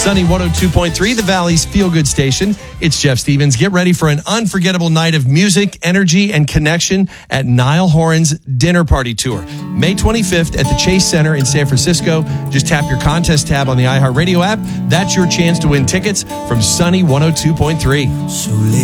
Sunny 102.3, the Valley's feel-good station. It's Jeff Stevens. Get ready for an unforgettable night of music, energy, and connection at Niall Horan's Dinner Party Tour. May 25th at the Chase Center in San Francisco. Just tap your contest tab on the iHeartRadio app. That's your chance to win tickets from Sunny 102.3.